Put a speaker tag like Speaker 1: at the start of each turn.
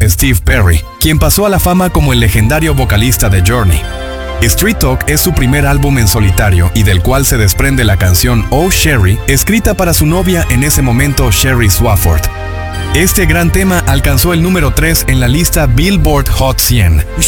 Speaker 1: Steve Perry, quien pasó a la fama como el legendario vocalista de Journey. Street Talk es su primer álbum en solitario y del cual se desprende la canción Oh Sherry, escrita para su novia en ese momento, Sherry Swafford. Este gran tema alcanzó el número 3 en la lista Billboard Hot 100.